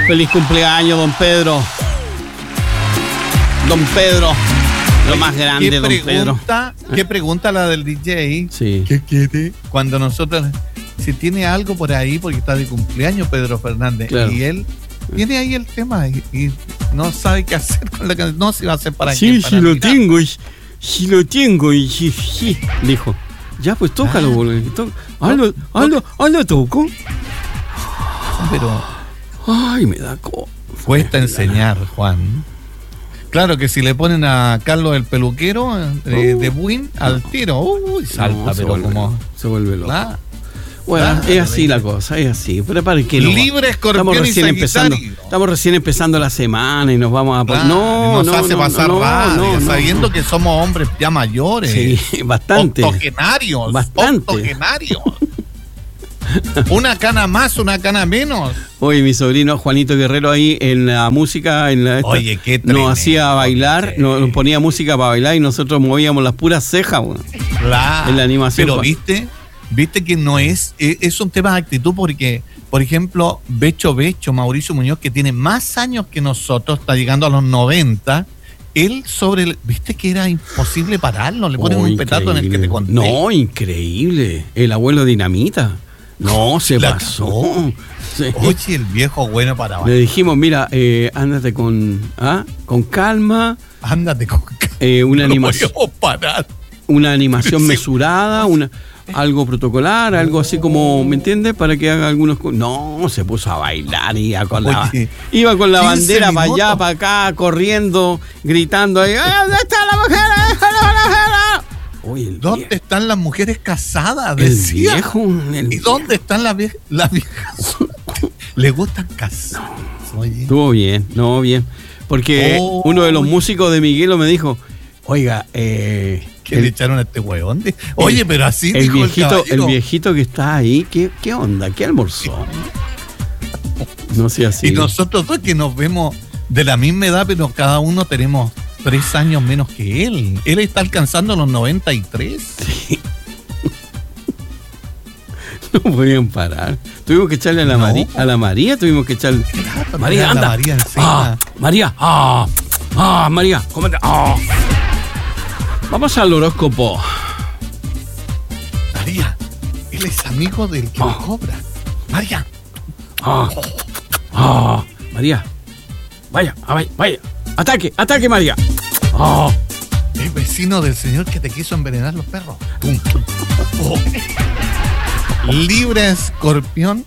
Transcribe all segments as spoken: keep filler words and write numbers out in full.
Feliz cumpleaños, don Pedro. Don Pedro, lo más grande, ¿Qué don pregunta, Pedro. ¿Qué pregunta la del D J? Sí. ¿Qué quiere? Cuando nosotros, si tiene algo por ahí, porque está de cumpleaños Pedro Fernández, Claro. y él tiene ahí el tema y, y no sabe qué hacer con la canción. No, si va a hacer para Sí, quién, sí para lo mirar. tengo, y- sí lo tengo, y sí, sí, dijo. Ya, pues tócalo, Ah. boludo. tó- Hazlo, hazlo, hazlo, toco. Pero Ay, me da co... cuesta enseñar, Juan. Claro que si le ponen a Carlos el peluquero eh, Uh. de Buin al tiro, uy, salta, No, se pero vuelve, como. se vuelve loco. Claro. Bueno, Claro, es así venga. la cosa, es así. Pero para qué no. Libre, Escorpión Estamos y recién empezando. Sagitario. Estamos recién empezando la semana y nos vamos a poner. Claro, No, nos no, hace no, pasar no, rabia, no, no. sabiendo que somos hombres ya mayores. Sí, bastante. Octogenarios. Bastante. Octogenarios. Una cana más, una cana menos. Oye, mi sobrino Juanito Guerrero ahí en la música, en la esta, Oye, qué tremendo, nos hacía bailar, sí. nos, nos ponía música para bailar y nosotros movíamos las puras cejas, bueno. Claro. En la animación, Pero Juan. viste, viste que no es, es, es un tema de actitud porque, por ejemplo, Becho Becho, Mauricio Muñoz, que tiene más años que nosotros, está llegando a los noventa. Él sobre el, viste que era imposible pararlo, le ponen Oh, un petazo en el que te increíble. conté. No, increíble. El abuelo Dinamita. No, se La pasó. cagó. Sí. Oye, el viejo bueno para Le bailar. dijimos, mira, eh, ándate con, ¿ah? con calma, Ándate con eh, una no animación, podíamos parar. una animación Sí. mesurada, una, algo protocolar, algo así como, ¿me entiendes? Para que haga algunos... co- No, se puso a bailar, iba con la, Oye, iba con la quince bandera para allá, minutos. para acá, corriendo, gritando ahí, "¡Ah, ¿dónde está la mujer? ¡Déjala, déjala!". Oye, el ¿Dónde viejo, están las mujeres casadas? el Decía. viejo, el ¿Y dónde están las viejas? Las viejas. Le gustan casadas. Oye. Estuvo bien, no, bien. Porque Oh. uno de los músicos de Miguelo me dijo, oiga, eh, ¿Qué el, le echaron a este huevón? Oye, pero así el dijo viejito, el el caballero. viejito que está ahí, ¿qué, qué onda? ¿Qué almorzó? No sé así. Y nosotros dos que nos vemos de la misma edad, pero cada uno tenemos tres años menos que él. Él está alcanzando los noventa y tres. No podían parar. Tuvimos que echarle a la, No. María, a la María, tuvimos que echarle. María, la anda. María encima. Ah, María, ah, ah, María, cómete. Ah. Vamos al horóscopo. María, él es amigo del que Ah. lo cobra. María, Ah, ah, María, vaya, ah, vaya, vaya. Ataque, ataque, María. Ah. es vecino del señor que te quiso envenenar los perros. Tum, tum. Oh. Libre Escorpión.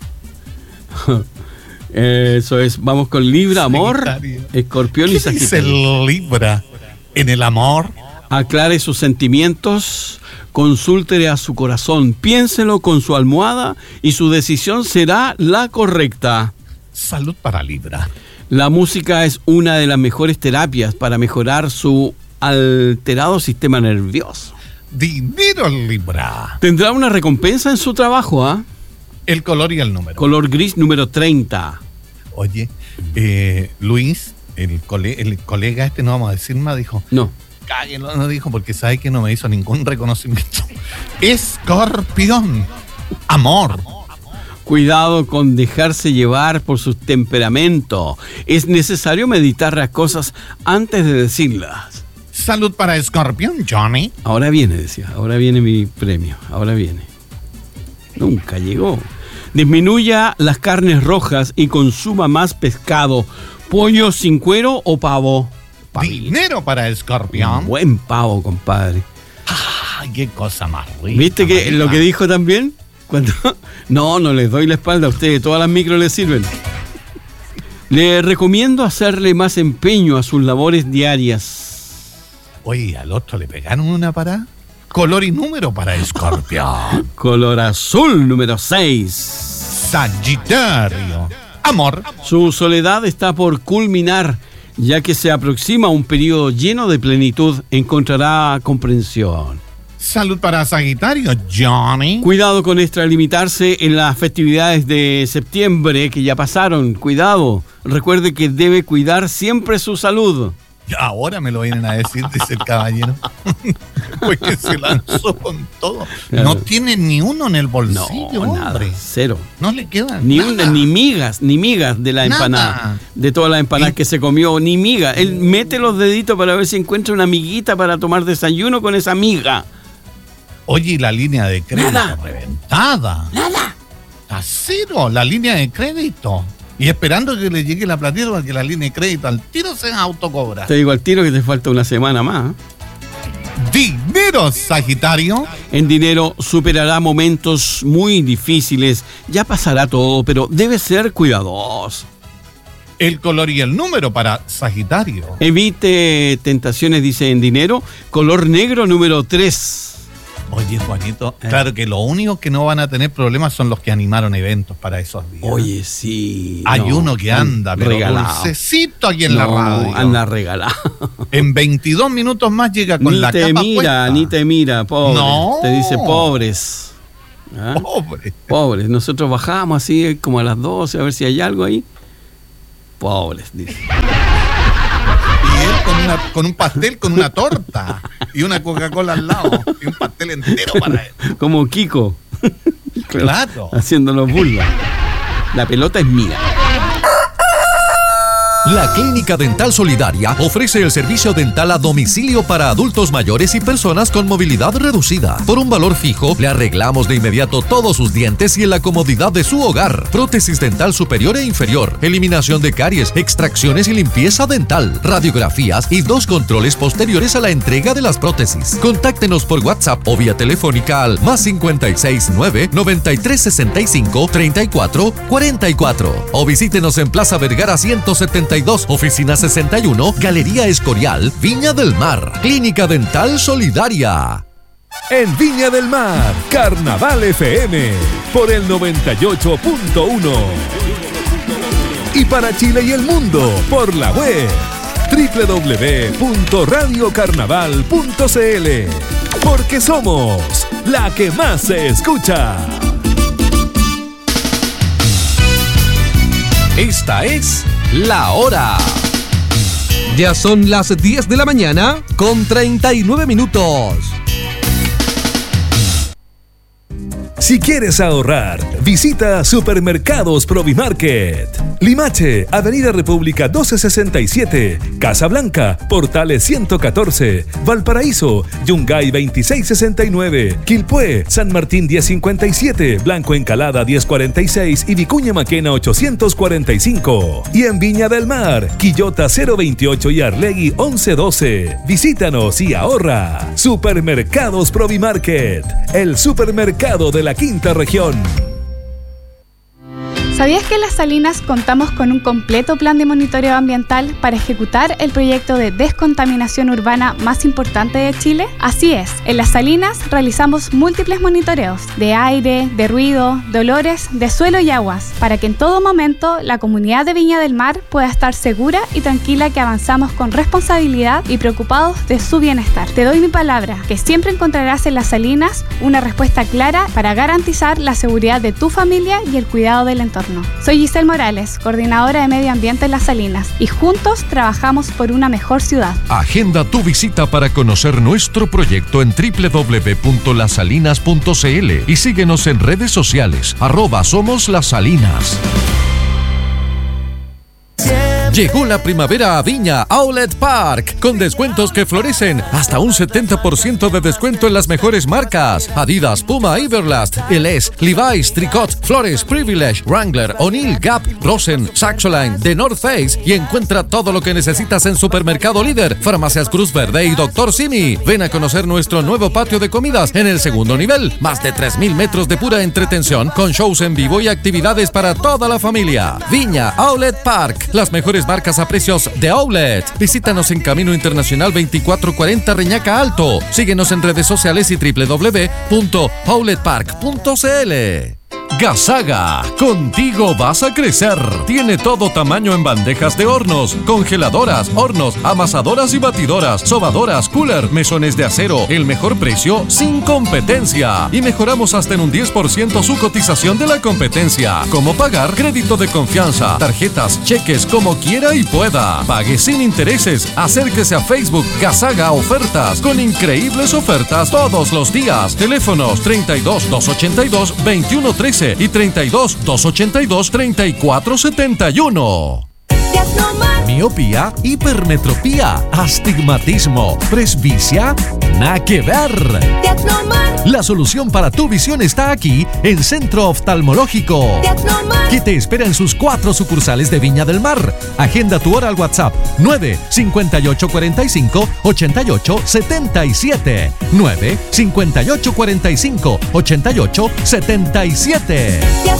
Eso es, vamos con Libra, amor, Sagitario. Escorpión y ¿Qué dice Sagitario. el Libra en el amor? Aclare sus sentimientos, consúltele a su corazón, piénselo con su almohada y su decisión será la correcta. Salud para Libra. La música es una de las mejores terapias para mejorar su alterado sistema nervioso. Dinero Libra. Tendrá una recompensa en su trabajo, ¿ah? El color y el número. Color gris número treinta. Oye, eh, Luis, el, cole- el colega este, no vamos a decir más, dijo, No. cáguenlo, no dijo, porque sabe que no me hizo ningún reconocimiento. Escorpión. Amor. Cuidado con dejarse llevar por su temperamento. Es necesario meditar las cosas antes de decirlas. Salud para Escorpión, Johnny. Ahora viene, decía, ahora viene mi premio, ahora viene. Nunca llegó. Disminuya las carnes rojas y consuma más pescado, pollo sin cuero o pavo. Pavito. Dinero para Un Escorpión. buen pavo, compadre. Ay, qué cosa más rica. ¿Viste que Marita. lo que dijo también? Cuando no, no les doy la espalda a ustedes, todas las micros les sirven. Le recomiendo hacerle más empeño a sus labores diarias. Oye, al otro le pegaron una parada. Color y número para Escorpión. Color azul número seis. Sagitario. Amor. Su soledad está por culminar, ya que se aproxima un periodo lleno de plenitud, encontrará comprensión. Salud para Sagitario, Johnny. Cuidado con extralimitarse en las festividades de septiembre que ya pasaron. Cuidado. Recuerde que debe cuidar siempre su salud. Ahora me lo vienen a decir, dice el caballero. Después que se lanzó con todo. Claro. No tiene ni uno en el bolsillo, No, nada, hombre. cero. No le queda Ni, nada. una, ni migas, ni migas de la Nada. empanada. De todas las empanadas Y- que se comió, ni miga. Él mete los deditos para ver si encuentra una miguita para tomar desayuno con esa miga. Oye, y la línea de crédito Nada. reventada. Nada. A cero, la línea de crédito. Y esperando que le llegue la platita para que la línea de crédito al tiro se autocobra. Te digo al tiro que te falta una semana más. ¿eh? Dinero, Sagitario. En dinero superará momentos muy difíciles. Ya pasará todo, pero debe ser cuidadoso. El color y el número para Sagitario. Evite tentaciones, dice en dinero. Color negro número tres. Oye, Juanito, Eh. claro que lo único que no van a tener problemas son los que animaron eventos para esos días. Oye, sí. Hay no, uno que anda, pero regalado. dulcecito aquí en la No, radio. anda regalado. En veintidós minutos más llega con Ni la te capa mira, puesta. ni te mira, pobre. No. Te dice pobres. ¿Ah? Pobre. Pobres. Nosotros bajamos así como a las doce a ver si hay algo ahí. Pobres, dice. Y él con, una, con un pastel, con una torta y una Coca-Cola al lado. Y un pastel entero para él. Como Kiko. Claro. Haciéndonos burla. La pelota es mía. La Clínica Dental Solidaria ofrece el servicio dental a domicilio para adultos mayores y personas con movilidad reducida. Por un valor fijo, le arreglamos de inmediato todos sus dientes y en la comodidad de su hogar. Prótesis dental superior e inferior, eliminación de caries, extracciones y limpieza dental, radiografías y dos controles posteriores a la entrega de las prótesis. Contáctenos por WhatsApp o vía telefónica al más cincuenta y seis nueve, noventa y tres sesenta y cinco, treinta y cuatro cuarenta y cuatro o visítenos en Plaza Vergara ciento setenta y dos, oficina sesenta y uno, Galería Escorial, Viña del Mar. Clínica Dental Solidaria. En Viña del Mar, Carnaval F M, por el noventa y ocho punto uno. Y para Chile y el mundo, por la web, doble u doble u doble u punto radio carnaval punto c l. Porque somos la que más se escucha. Esta es La Hora. Ya son las diez de la mañana con treinta y nueve minutos. Si quieres ahorrar, visita Supermercados Provimarket. Limache, Avenida República doce sesenta y siete, Casablanca, Portales ciento catorce, Valparaíso, Yungay veintiséis sesenta y nueve, Quilpué, San Martín diez cincuenta y siete, Blanco Encalada diez cuarenta y seis y Vicuña Maquena ochocientos cuarenta y cinco. Y en Viña del Mar, Quillota cero veintiocho y Arlegui once doce. Visítanos y ahorra. Supermercados Provimarket, el supermercado de la quinta región. ¿Sabías que en Las Salinas contamos con un completo plan de monitoreo ambiental para ejecutar el proyecto de descontaminación urbana más importante de Chile? Así es, en Las Salinas realizamos múltiples monitoreos de aire, de ruido, de olores, de suelo y aguas, para que en todo momento la comunidad de Viña del Mar pueda estar segura y tranquila que avanzamos con responsabilidad y preocupados de su bienestar. Te doy mi palabra, que siempre encontrarás en Las Salinas una respuesta clara para garantizar la seguridad de tu familia y el cuidado del entorno. Soy Giselle Morales, coordinadora de Medio Ambiente en Las Salinas, y juntos trabajamos por una mejor ciudad. Agenda tu visita para conocer nuestro proyecto en doble u doble u doble u punto las salinas punto c l y síguenos en redes sociales, arroba Somos Las Salinas. Llegó la primavera a Viña Outlet Park, con descuentos que florecen, hasta un setenta por ciento de descuento en las mejores marcas: Adidas, Puma, Everlast, L S, Levi's, Tricot, Flores, Privilege, Wrangler, O'Neill, Gap, Rosen, Saxoline, The North Face, y encuentra todo lo que necesitas en Supermercado Líder, Farmacias Cruz Verde y Doctor Simi. Ven a conocer nuestro nuevo patio de comidas en el segundo nivel, más de tres mil metros de pura entretención, con shows en vivo y actividades para toda la familia. Viña Outlet Park, las mejores marcas a precios de outlet. Visítanos en Camino Internacional veinticuatro cuarenta Reñaca Alto. Síguenos en redes sociales y doble u doble u doble u punto outlet park punto c l. Gasaga, contigo vas a crecer. Tiene todo tamaño en bandejas de hornos, congeladoras, hornos, amasadoras y batidoras, sobadoras, cooler, mesones de acero. El mejor precio sin competencia. Y mejoramos hasta en un diez por ciento su cotización de la competencia. ¿Cómo pagar? Crédito de confianza, tarjetas, cheques, como quiera y pueda. Pague sin intereses. Acérquese a Facebook Gasaga Ofertas con increíbles ofertas todos los días. Teléfonos treinta y dos, doscientos ochenta y dos, veintiuno trece y treinta y dos, doscientos ochenta y dos, treinta y cuatro setenta y uno. Miopía, hipermetropía, astigmatismo, presbicia, nada que ver. La solución para tu visión está aquí en Centro Oftalmológico, que te espera en sus cuatro sucursales de Viña del Mar. Agenda tu hora al WhatsApp nueve cincuenta y ocho cuarenta y cinco, ochenta y ocho setenta y siete. nueve cincuenta y ocho cuarenta y cinco, ochenta y ocho setenta y siete.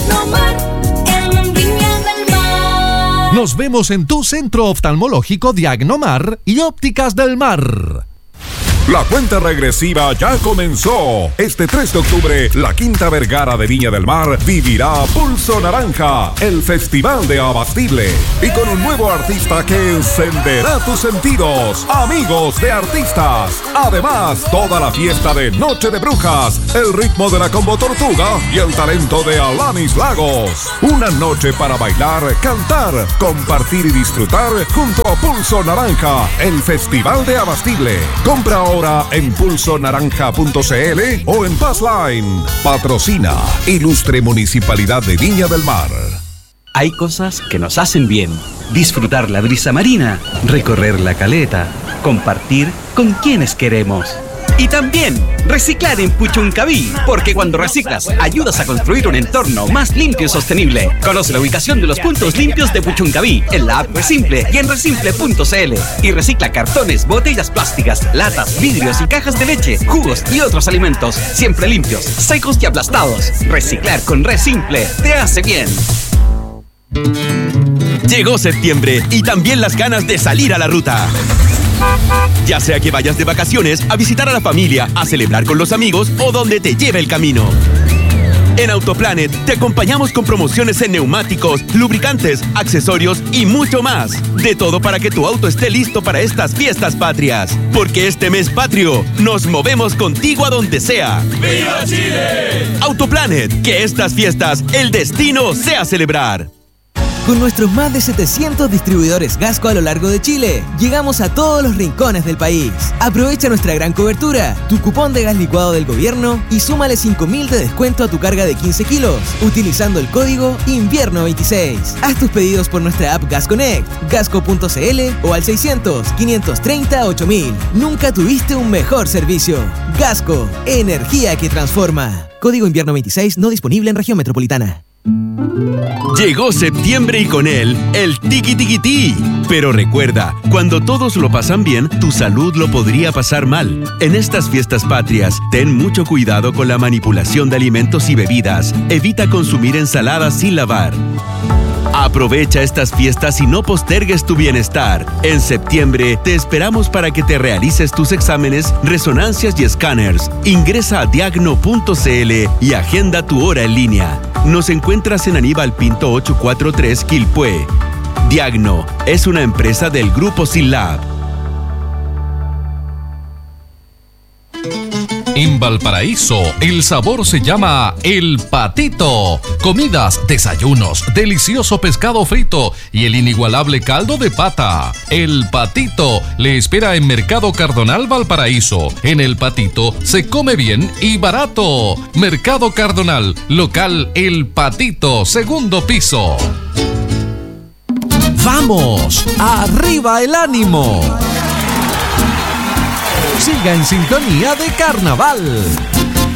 Nos vemos en tu Centro Oftalmológico Diagnomar y Ópticas del Mar. La cuenta regresiva ya comenzó. Este tres de octubre, la Quinta Vergara de Viña del Mar vivirá Pulso Naranja, el festival de Abastible. Y con un nuevo artista que encenderá tus sentidos. Amigos de artistas. Además, toda la fiesta de Noche de Brujas, el ritmo de la Combo Tortuga y el talento de Alanis Lagos. Una noche para bailar, cantar, compartir y disfrutar junto a Pulso Naranja, el festival de Abastible. Compra ahora en pulso naranja punto cl o en Passline. Patrocina Ilustre Municipalidad de Viña del Mar. Hay cosas que nos hacen bien. Disfrutar la brisa marina, recorrer la caleta, compartir con quienes queremos. Y también reciclar en Puchuncaví, porque cuando reciclas ayudas a construir un entorno más limpio y sostenible. Conoce la ubicación de los puntos limpios de Puchuncaví en la app Resimple y en resimple punto cl. Y recicla cartones, botellas plásticas, latas, vidrios y cajas de leche, jugos y otros alimentos, siempre limpios, secos y aplastados. Reciclar con Resimple te hace bien. Llegó septiembre y también las ganas de salir a la ruta. Ya sea que vayas de vacaciones, a visitar a la familia, a celebrar con los amigos o donde te lleve el camino. En Autoplanet te acompañamos con promociones en neumáticos, lubricantes, accesorios y mucho más. De todo para que tu auto esté listo para estas fiestas patrias. Porque este mes patrio nos movemos contigo a donde sea. ¡Viva Chile! Autoplanet, que estas fiestas el destino sea celebrar. Con nuestros más de setecientos distribuidores Gasco a lo largo de Chile, llegamos a todos los rincones del país. Aprovecha nuestra gran cobertura, tu cupón de gas licuado del gobierno y súmale cinco mil de descuento a tu carga de quince kilos, utilizando el código invierno veintiséis. Haz tus pedidos por nuestra app Gas Connect, gasco punto cl o al seiscientos, quinientos treinta, ocho mil. Nunca tuviste un mejor servicio. Gasco, energía que transforma. Código invierno veintiséis no disponible en región metropolitana. Llegó septiembre y con él el tiki tiki ti. Pero recuerda, cuando todos lo pasan bien, tu salud lo podría pasar mal. En estas fiestas patrias, ten mucho cuidado con la manipulación de alimentos y bebidas. Evita consumir ensaladas sin lavar. Aprovecha estas fiestas y no postergues tu bienestar. En septiembre te esperamos para que te realices tus exámenes, resonancias y escáneres. Ingresa a diagno punto cl y agenda tu hora en línea. Nos encuentras en Aníbal Pinto ochocientos cuarenta y tres Quilpué. Diagno es una empresa del Grupo Sinlab. En Valparaíso, el sabor se llama El Patito. Comidas, desayunos, delicioso pescado frito y el inigualable caldo de pata. El Patito le espera en Mercado Cardonal Valparaíso. En El Patito se come bien y barato. Mercado Cardonal, local El Patito, segundo piso. ¡Vamos! ¡Arriba el ánimo! Siga en sintonía de Carnaval.